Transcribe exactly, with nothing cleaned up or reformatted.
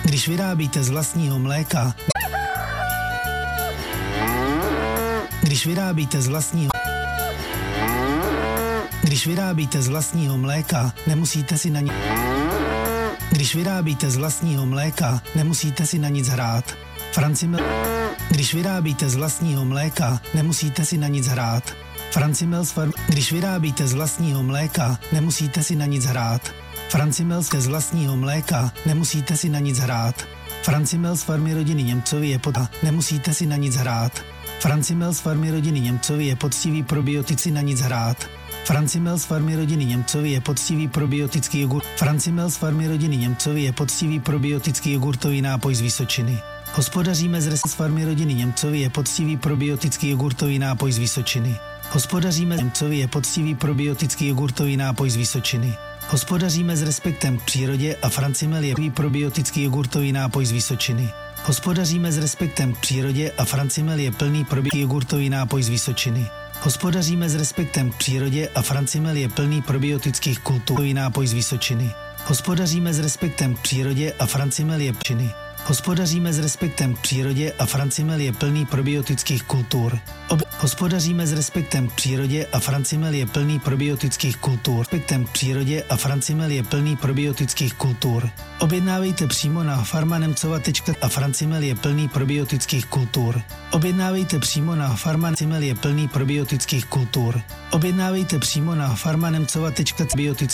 Když vyrábíte z vlastního mléka, když vyrábíte z vlastního Když vyrábíte z vlastního mléka, nemusíte si na nic Když vyrábíte z vlastního mléka, nemusíte si na nic hrát. Francimil Když vyrábíte z vlastního mléka, nemusíte si na nic hrát. Francimils farm Když vyrábíte z vlastního mléka, nemusíte si na nic hrát. Francimils z vlastního mléka, nemusíte si na nic hrát. Francimils farmy rodiny Němcovi je pod a nemusíte si na nic hrát. Francimils farmy rodiny Němcovi je poctivý probiotici na nic hrát. Francimils farmy rodiny Němcovi je poctivý probiotický jogurt. Francimils farmy rodiny Němcovi je poctivý probiotický jogurtový nápoj z Vysočiny. Hospodaříme z res farmy rodiny Němcovi je poctivý probiotický jogurtový nápoj z Vysočiny. Hospodaříme z Němcovi je poctivý probiotický jogurtový nápoj z Vysočiny. Hospodaříme s respektem k přírodě a Francimel je probiotický jogurtový nápoj z Vysočiny. Hospodaříme s respektem k přírodě a Francimel je plný probiotický jogurtový nápoj z Vysočiny. Hospodaříme s respektem k přírodě a Francimel je plný probiotických kultur nápoj z Vysočiny. Hospodaříme s respektem k přírodě a Francimel je činy. Hospodaříme s respektem k přírodě a Francimel je plný probiotických kultur. Ob- Hospodaříme s respektem k přírodě a Francimel je plný probiotických kultur. Respektem k přírodě a Francimel je plný probiotických kultur. Objednávejte přímo na farmanemcova tečka a Francimel je plný probiotických kultur. Objednávejte přímo na farmanemcova je plný probiotických kultur. Objednávejte přímo na farmanemcova tečka biotických